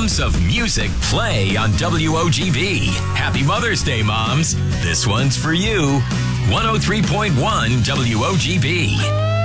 Moms of Music play on WOGB. Happy Mother's Day, moms. This one's for you. 103.1 WOGB.